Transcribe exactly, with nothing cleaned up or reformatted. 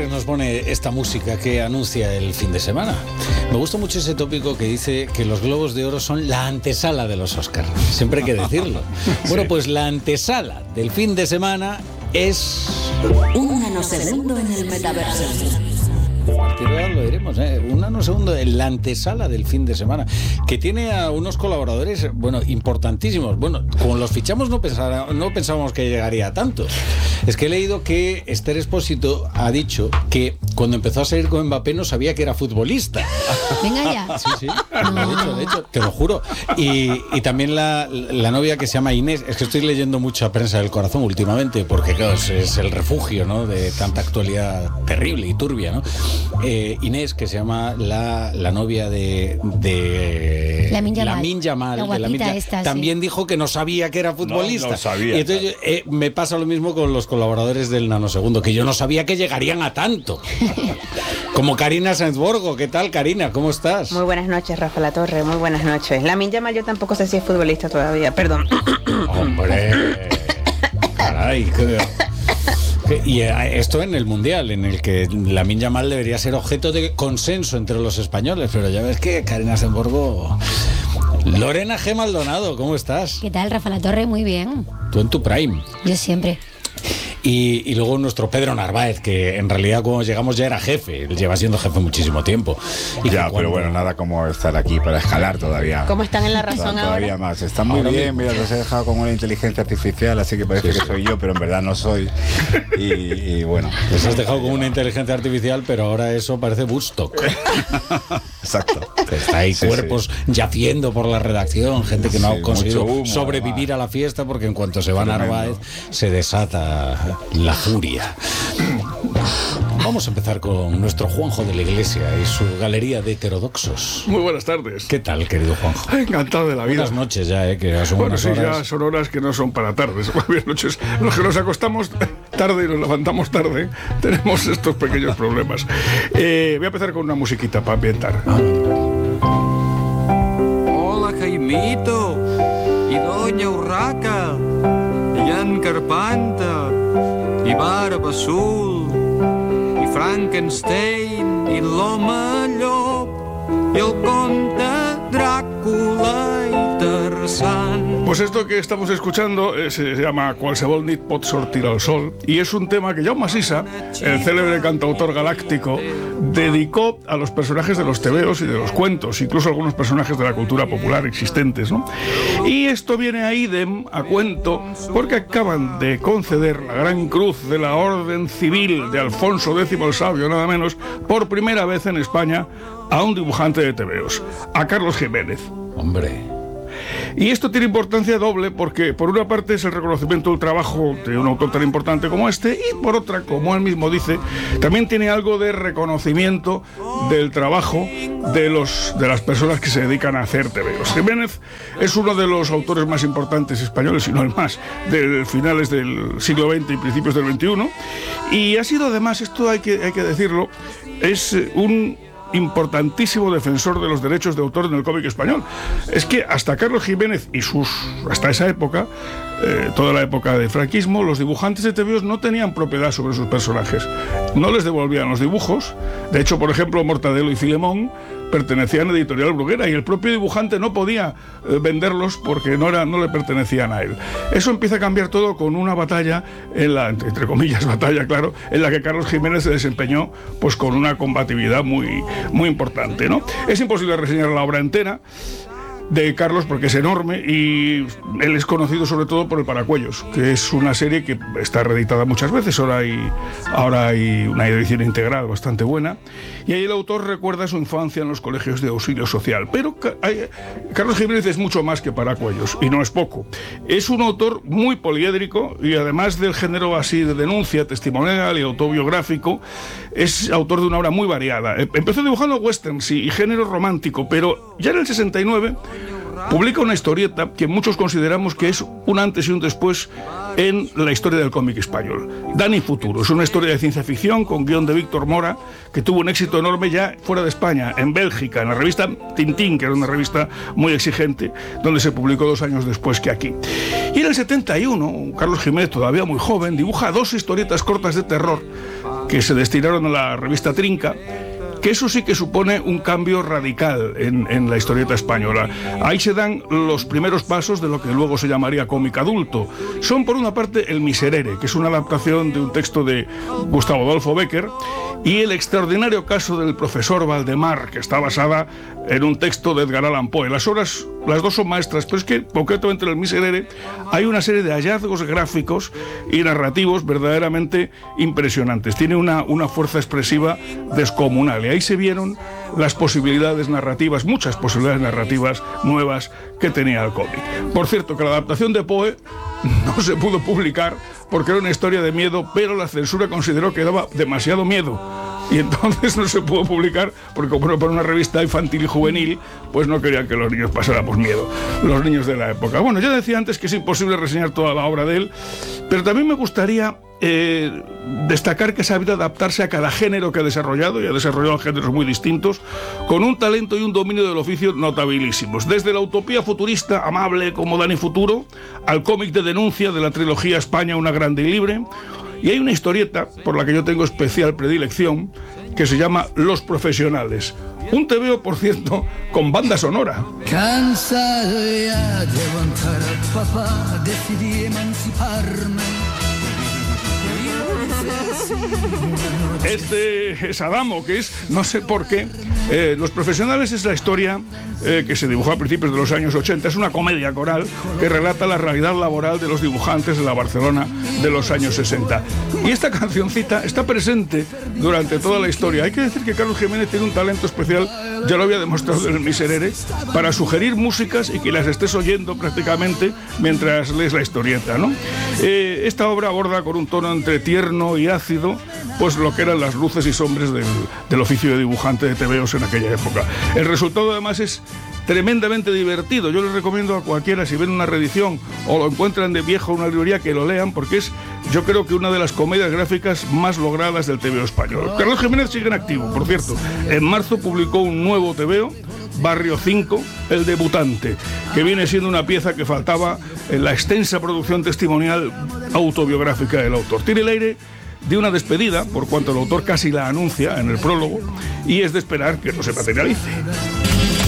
Torres nos pone esta música que anuncia el fin de semana. Me gusta mucho ese tópico que dice que los Globos de Oro son la antesala de los Oscars. Siempre hay que decirlo. Bueno, pues la antesala del fin de semana es... Un nanosegundo en el metaverso. A partir de ahora lo diremos, ¿eh? Un nanosegundo en la antesala del fin de semana, que tiene a unos colaboradores, bueno, importantísimos. Bueno, como los fichamos no, pensara, no pensábamos que llegaría a tanto. Es que he leído que Esther Expósito ha dicho que cuando empezó a salir con Mbappé no sabía que era futbolista. Venga ya. Sí, sí, no. de hecho, de hecho, te lo juro. Y, y también la, la novia que se llama Inés, es que estoy leyendo mucha prensa del corazón últimamente, porque claro, es, es el refugio, ¿no?, de tanta actualidad terrible y turbia, ¿no? Eh, Inés, que se llama la, la novia de, de Lamine Yamal, Lamine Yamal, la de Lamine Yamal, esta, también sí. dijo que no sabía que era futbolista. No, no sabía. Y entonces eh, me pasa lo mismo con los colaboradores del nanosegundo, que yo no sabía que llegarían a tanto. Como Karina Sainz-Borgo. ¿Qué tal, Karina? ¿Cómo estás? Muy buenas noches, Rafa La Torre. Muy buenas noches. Lamine Yamal, yo tampoco sé si es futbolista todavía. Perdón. Hombre. Caray, qué... Y esto en el Mundial, en el que Lamine Yamal debería ser objeto de consenso entre los españoles, pero ya ves que Karina Sainz-Borgo... Lorena G. Maldonado, ¿cómo estás? ¿Qué tal, Rafa La Torre? Muy bien. Tú en tu prime. Yo siempre. Y, y luego nuestro Pedro Narváez, que en realidad cuando llegamos ya era jefe, él lleva siendo jefe muchísimo tiempo. Y ya, cuando... pero bueno, nada como estar aquí para escalar todavía. ¿Cómo están en la razón todavía ahora? Más. Está muy ahora bien, mismo. mira, los he dejado con una inteligencia artificial, así que parece Sí, que sí. soy yo, pero en verdad no soy. Y, y bueno. Les has dejado con una inteligencia artificial, pero ahora eso parece Woodstock. Exacto. Está ahí Sí, cuerpos sí. yaciendo por la redacción, gente que no Sí, ha conseguido mucho humo, sobrevivir además. a la fiesta, porque en cuanto se va Tremendo. Narváez se desata la furia. Vamos a empezar con nuestro Juanjo de la Iglesia y su galería de heterodoxos. Muy buenas tardes. ¿Qué tal, querido Juanjo? Encantado de la vida. Buenas noches ya, ¿eh? Que ya son Bueno, unas sí, horas. ya son horas que no son para tardes. Buenas noches. Los que nos acostamos tarde y nos levantamos tarde, tenemos estos pequeños problemas. Eh, voy a empezar con una musiquita para ambientar. Hola, Jaimito, y Doña Urraca, y Jan Carpanta, y Barba Azul, y Frankenstein, y l'Home Llop, y el Conte Dràcula y Tarzán. Pues esto que estamos escuchando eh, se llama Qualsevol nit pot sortir al sol, y es un tema que Jaume Sisa, el célebre cantautor galáctico, dedicó a los personajes de los tebeos y de los cuentos, incluso algunos personajes de la cultura popular existentes, ¿no? Y esto viene a idem, a cuento, porque acaban de conceder la Gran Cruz de la Orden Civil de Alfonso décimo el Sabio, nada menos, por primera vez en España, a un dibujante de tebeos, a Carlos Jiménez. Hombre. Y esto tiene importancia doble porque, por una parte, es el reconocimiento del trabajo de un autor tan importante como este, y por otra, como él mismo dice, también tiene algo de reconocimiento del trabajo de, los, de las personas que se dedican a hacer tebeos. Jiménez es uno de los autores más importantes españoles, si no el más, de finales del siglo veinte y principios del veintiuno, y ha sido además, esto hay que, hay que decirlo, es un importantísimo defensor de los derechos de autor en el cómic español. Es que hasta Carlos Jiménez y sus, hasta esa época, eh, toda la época del franquismo, los dibujantes de tebeos no tenían propiedad sobre sus personajes. No les devolvían los dibujos. De hecho, por ejemplo, Mortadelo y Filemón pertenecían a Editorial Bruguera y el propio dibujante no podía eh, venderlos porque no, era, no le pertenecían a él. Eso empieza a cambiar todo con una batalla, en la, entre comillas batalla, claro, en la que Carlos Jiménez se desempeñó pues con una combatividad muy, muy importante, ¿no? Es imposible reseñar la obra entera de Carlos porque es enorme y él es conocido sobre todo por El Paracuellos, que es una serie que está reeditada muchas veces. Ahora hay, ahora hay una edición integral bastante buena, y ahí el autor recuerda su infancia en los colegios de auxilio social. Pero hay, Carlos Jiménez es mucho más que Paracuellos, y no es poco. Es un autor muy poliédrico y, además del género así de denuncia, testimonial y autobiográfico, es autor de una obra muy variada. Empezó dibujando westerns y, y género romántico, pero ya en el sesenta y nueve publica una historieta que muchos consideramos que es un antes y un después en la historia del cómic español. Dani Futuro es una historia de ciencia ficción con guión de Víctor Mora, que tuvo un éxito enorme ya fuera de España, en Bélgica, en la revista Tintín, que era una revista muy exigente, donde se publicó dos años después que aquí. Y en el setenta y uno, Carlos Jiménez, todavía muy joven, dibuja dos historietas cortas de terror que se destinaron a la revista Trinca, que eso sí que supone un cambio radical en, en la historieta española. Ahí se dan los primeros pasos de lo que luego se llamaría cómic adulto. Son, por una parte, El Miserere, que es una adaptación de un texto de Gustavo Adolfo Bécquer, y El extraordinario caso del profesor Valdemar, que está basada en un texto de Edgar Allan Poe. Las obras, las dos son maestras, pero es que, concretamente en El Miserere, hay una serie de hallazgos gráficos y narrativos verdaderamente impresionantes. Tiene una, una fuerza expresiva descomunal. Y ahí se vieron las posibilidades narrativas, muchas posibilidades narrativas nuevas que tenía el cómic. Por cierto, que la adaptación de Poe no se pudo publicar porque era una historia de miedo, pero la censura consideró que daba demasiado miedo. Y entonces no se pudo publicar porque, como para una revista infantil y juvenil, pues no querían que los niños pasáramos miedo, los niños de la época. Bueno, ya decía antes que es imposible reseñar toda la obra de él, pero también me gustaría eh, destacar que ha sabido adaptarse a cada género que ha desarrollado, y ha desarrollado géneros muy distintos, con un talento y un dominio del oficio notabilísimos. Desde la utopía futurista amable como Dani Futuro, al cómic de denuncia de la trilogía España, una grande y libre. Y hay una historieta por la que yo tengo especial predilección, que se llama Los Profesionales. Un tebeo, por cierto, con banda sonora. Cansado ya de aguantar a papá, decidí emanciparme. Este es Adamo, que es, no sé por qué, eh, Los Profesionales es la historia eh, que se dibujó a principios de los años ochenta. Es una comedia coral que relata la realidad laboral de los dibujantes de la Barcelona de los años sesenta. Y esta cancioncita está presente durante toda la historia. Hay que decir que Carlos Jiménez tiene un talento especial, ya lo había demostrado en El Miserere, para sugerir músicas y que las estés oyendo prácticamente mientras lees la historieta, ¿no? Eh, esta obra aborda con un tono entre tierno y ácido, pues lo que eran las luces y sombras del, del oficio de dibujante de tebeos en aquella época. El resultado además es tremendamente divertido. Yo les recomiendo a cualquiera, si ven una reedición o lo encuentran de viejo en una librería, que lo lean, porque es, yo creo que una de las comedias gráficas más logradas del tebeo español. Carlos Jiménez sigue en activo, por cierto. En marzo publicó un nuevo tebeo, Barrio cinco, El Debutante, que viene siendo una pieza que faltaba en la extensa producción testimonial autobiográfica del autor. Tiene el aire de una despedida, por cuanto el autor casi la anuncia en el prólogo, y es de esperar que no se materialice.